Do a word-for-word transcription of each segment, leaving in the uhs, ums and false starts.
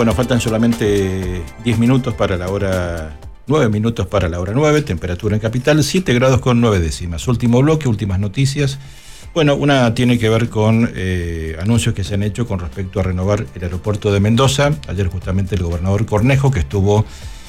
Bueno, faltan solamente diez minutos para la hora, nueve minutos para la hora nueve, temperatura en capital, siete grados con nueve décimas. Último bloque, últimas noticias. Bueno, una tiene que ver con eh, anuncios que se han hecho con respecto a renovar el aeropuerto de Mendoza. Ayer justamente el gobernador Cornejo, que estuvo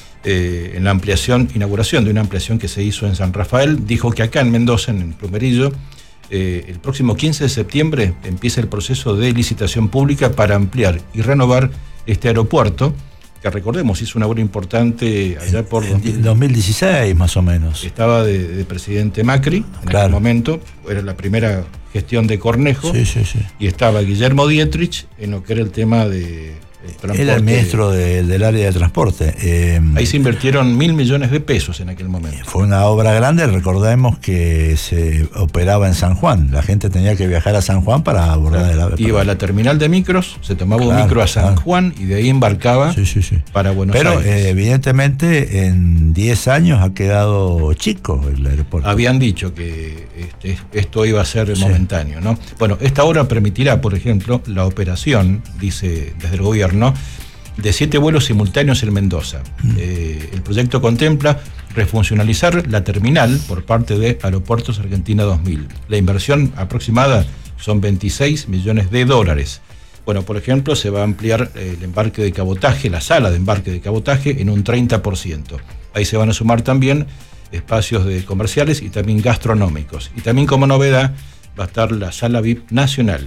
eh, en la ampliación, inauguración de una ampliación que se hizo en San Rafael, dijo que acá en Mendoza, en el Plumerillo, eh, el próximo quince de septiembre empieza el proceso de licitación pública para ampliar y renovar este aeropuerto, que recordemos hizo una obra importante allá por en dos mil dieciséis más o menos. Estaba de, de presidente Macri en claro. aquel momento, era la primera gestión de Cornejo, sí, sí, sí. Y estaba Guillermo Dietrich en lo que era el tema de transporte. Era el ministro de, del área de transporte. Eh, Ahí se invirtieron mil millones de pesos en aquel momento. Fue una obra grande, recordemos que se operaba en San Juan, la gente tenía que viajar a San Juan para abordar claro. el Iba a la terminal de micros, se tomaba claro, un micro a San claro. Juan y de ahí embarcaba sí, sí, sí. para Buenos Pero, Aires. Pero eh, evidentemente en diez años ha quedado chico el aeropuerto. Habían dicho que este, esto iba a ser sí. momentáneo, ¿no? Bueno, esta obra permitirá, por ejemplo, la operación, dice desde el gobierno, de siete vuelos simultáneos en Mendoza. Mm. Eh, el proyecto contempla refuncionalizar la terminal por parte de Aeropuertos Argentina dos mil. La inversión aproximada son veintiséis millones de dólares. Bueno, por ejemplo, se va a ampliar el embarque de cabotaje, la sala de embarque de cabotaje, en un treinta por ciento. Ahí se van a sumar también espacios de comerciales y también gastronómicos. Y también como novedad va a estar la sala V I P nacional.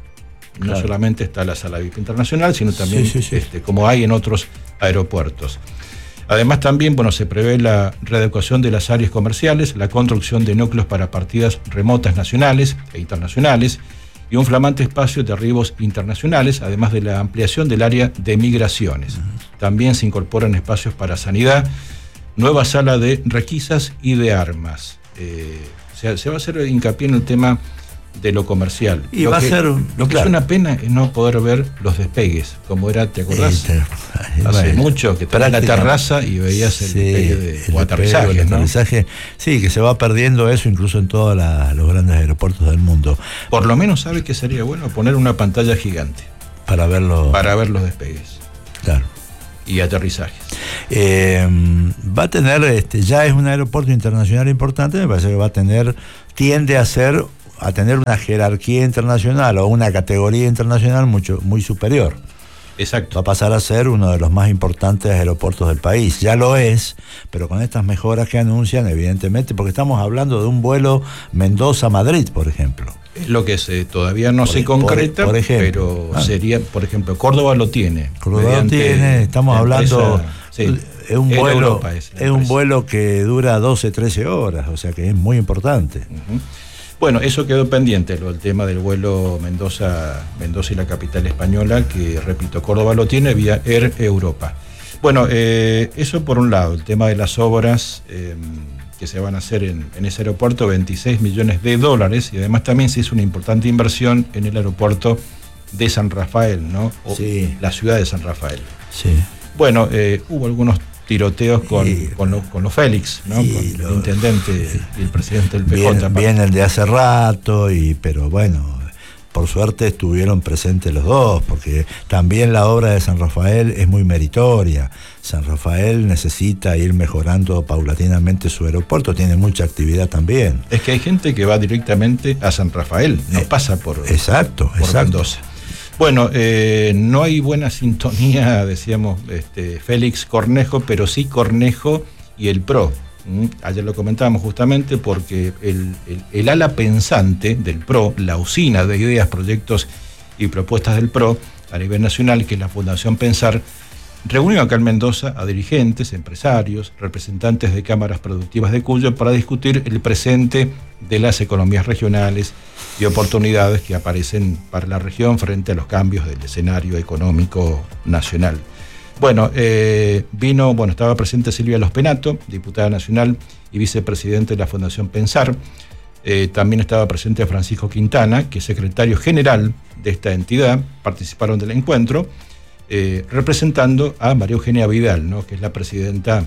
No claro. solamente está la sala V I P internacional, sino también sí, sí, sí. Este, como hay en otros aeropuertos. Además también bueno, se prevé la readecuación de las áreas comerciales, la construcción de núcleos para partidas remotas nacionales e internacionales y un flamante espacio de arribos internacionales, además de la ampliación del área de migraciones. Uh-huh. También se incorporan espacios para sanidad, nueva sala de requisas y de armas. Eh, se, se va a hacer hincapié en el tema de lo comercial. Y lo va que, a ser un, lo que claro. es una pena es no poder ver los despegues, como era, ¿te acordás? Sí, Hace bueno, mucho que tenías la terraza y veías el sí, despegue de el o aterrizaje, despegue, el ¿no? aterrizaje. Sí, que se va perdiendo eso incluso en todos la, los grandes aeropuertos del mundo. Por lo menos sabe que sería bueno poner una pantalla gigante para verlo, para ver los despegues. Claro. Y aterrizajes. Eh, va a tener, este, ya es un aeropuerto internacional importante, me parece que va a tener, tiende a ser a tener una jerarquía internacional o una categoría internacional mucho muy superior. Exacto. Va a pasar a ser uno de los más importantes aeropuertos del país. Ya lo es, pero con estas mejoras que anuncian, evidentemente, porque estamos hablando de un vuelo Mendoza-Madrid, por ejemplo. Es lo que se, todavía no por, se concreta, por, por ejemplo, pero ah. sería, por ejemplo, Córdoba lo tiene. Córdoba lo tiene, estamos hablando... Sí, es un vuelo, Europa es, es un vuelo que dura doce, trece horas, o sea que es muy importante. Uh-huh. Bueno, eso quedó pendiente, lo, el tema del vuelo Mendoza, Mendoza y la capital española, que repito, Córdoba lo tiene vía Air Europa. Bueno, eh, eso por un lado, el tema de las obras eh, que se van a hacer en, en ese aeropuerto, veintiséis millones de dólares, y además también se hizo una importante inversión en el aeropuerto de San Rafael, ¿no? O sí. La ciudad de San Rafael. Sí. Bueno, eh, hubo algunos tiroteos con, y, con, lo, con los Félix, ¿no? Con lo, el intendente y el presidente del P J. Bien, vienen de hace rato, y pero bueno, por suerte estuvieron presentes los dos, porque también la obra de San Rafael es muy meritoria. San Rafael necesita ir mejorando paulatinamente su aeropuerto, tiene mucha actividad también. Es que hay gente que va directamente a San Rafael, no eh, pasa por, exacto, por exacto. Mendoza. Bueno, eh, no hay buena sintonía, decíamos, este, Félix Cornejo, pero sí Cornejo y el P R O. ¿Mm? Ayer lo comentábamos justamente porque el, el, el ala pensante del P R O, la usina de ideas, proyectos y propuestas del P R O a nivel nacional, que es la Fundación Pensar, reunió acá en Mendoza a dirigentes, empresarios, representantes de cámaras productivas de Cuyo para discutir el presente de las economías regionales y oportunidades que aparecen para la región frente a los cambios del escenario económico nacional. Bueno, eh, vino, bueno, estaba presente Silvia Los Penato, diputada nacional y vicepresidente de la Fundación Pensar. Eh, también estaba presente Francisco Quintana, que es secretario general de esta entidad. Participaron del encuentro, eh, representando a María Eugenia Vidal, ¿no? Que es la presidenta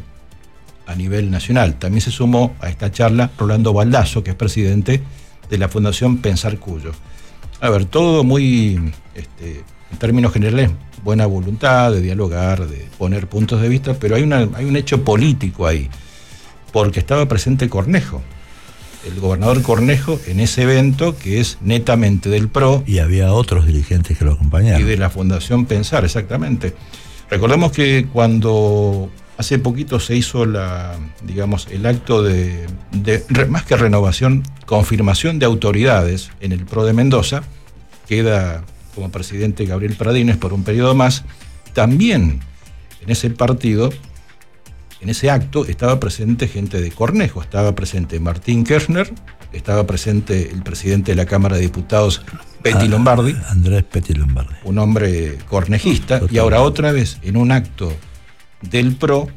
a nivel nacional. También se sumó a esta charla Rolando Baldasso, que es presidente de la Fundación Pensar Cuyo. A ver, todo muy, este, en términos generales, buena voluntad de dialogar, de poner puntos de vista, pero hay, una, hay un hecho político ahí, porque estaba presente Cornejo, el gobernador Cornejo, en ese evento que es netamente del P R O. Y había otros dirigentes que lo acompañaron. Y de la Fundación Pensar, exactamente. Recordemos que cuando hace poquito se hizo la, digamos, el acto de, de más que renovación, confirmación de autoridades en el P R O de Mendoza, queda como presidente Gabriel Pradines por un periodo más. También en ese partido, en ese acto, estaba presente gente de Cornejo, estaba presente Martín Kirchner, estaba presente el presidente de la Cámara de Diputados, Petty Lombardi. Andrés Petty Lombardi. Un hombre cornejista. Total. Y ahora otra vez, en un acto del P R O,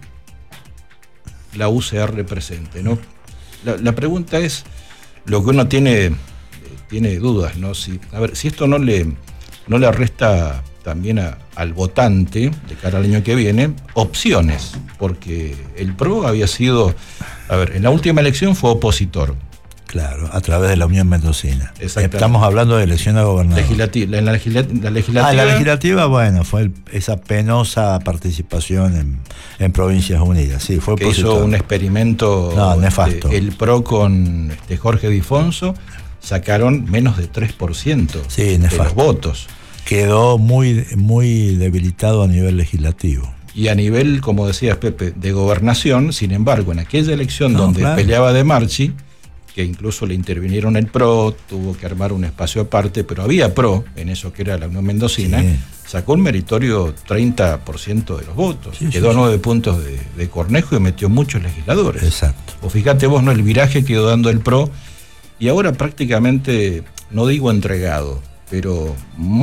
la U C R presente, ¿no? La, la pregunta es, lo que uno tiene, tiene dudas, ¿no? Si, a ver, si esto no le, no le resta también a, al votante, de cara al año que viene, opciones, porque el P R O había sido, a ver, en la última elección fue opositor. Claro, a través de la Unión Mendocina. Exactamente. Estamos hablando de elección a gobernador. Legislativa, en la, legisla, la legislativa. Ah, la legislativa, bueno, fue el, esa penosa participación en, en Provincias Unidas. Sí, fue que opositor. Hizo un experimento. No, nefasto. Este, el P R O con este, Jorge Difonso sacaron menos de tres por ciento sí, de los votos. Quedó muy, muy debilitado a nivel legislativo. Y a nivel, como decías Pepe, de gobernación, sin embargo, en aquella elección no, donde claro. peleaba De Marchi, que incluso le intervinieron el P R O, tuvo que armar un espacio aparte, pero había P R O en eso que era la Unión Mendocina, sí. Sacó un meritorio treinta por ciento de los votos, sí, quedó sí, nueve sí. puntos de, de Cornejo y metió muchos legisladores. Exacto. O fíjate vos, ¿no? El viraje quedó dando el P R O, y ahora prácticamente, no digo entregado, pero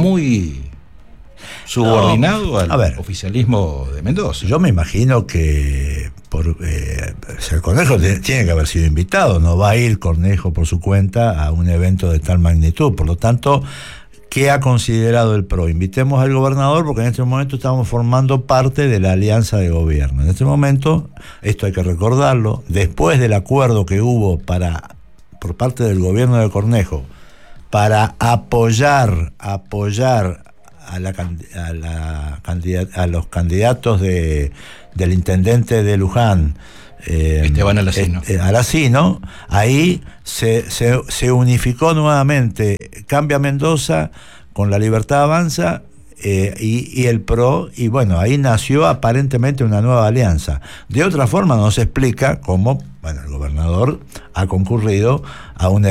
muy subordinado no, al ver, oficialismo de Mendoza. Yo me imagino que por eh, el Cornejo tiene que haber sido invitado, no va a ir Cornejo por su cuenta a un evento de tal magnitud, por lo tanto, ¿qué ha considerado el P R O? Invitemos al gobernador porque en este momento estamos formando parte de la alianza de gobierno. En este momento, esto hay que recordarlo, después del acuerdo que hubo para por parte del gobierno de Cornejo para apoyar, apoyar a, la, a, la, a los candidatos de, del intendente de Luján, eh, Esteban Alacino. Eh, Alacino, ahí se, se, se unificó nuevamente Cambia Mendoza con La Libertad Avanza eh, y, y el P R O, y bueno, ahí nació aparentemente una nueva alianza. De otra forma no se explica cómo, bueno, el gobernador ha concurrido a un